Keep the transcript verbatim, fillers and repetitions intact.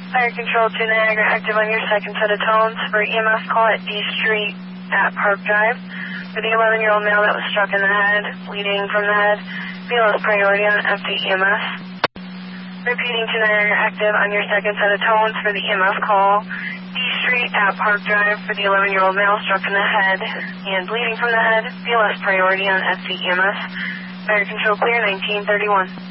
Fire Control to Niagara, active on your second set of tones for E M S call at D Street at Park Drive. For the eleven-year-old male that was struck in the head, bleeding from the head, B L S priority on empty E M S. Repeating to Niagara, active on your second set of tones for the E M S call, D Street at Park Drive for the eleven-year-old male struck in the head and bleeding from the head, B L S priority on empty E M S. Fire Control clear, nineteen thirty-one.